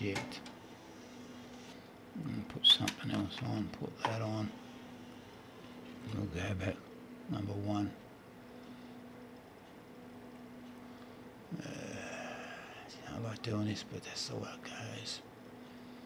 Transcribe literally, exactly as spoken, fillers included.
reject. And put something else on, put that on. We'll go back number one. Uh, I like doing this, but that's the way it goes.